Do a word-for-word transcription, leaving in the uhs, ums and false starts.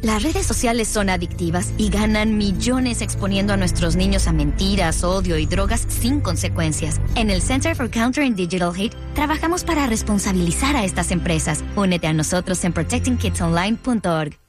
Las redes sociales son adictivas y ganan millones exponiendo a nuestros niños a mentiras, odio y drogas sin consecuencias. En el Center for Countering Digital Hate trabajamos para responsabilizar a estas empresas. Únete a nosotros en protecting kids online punto org.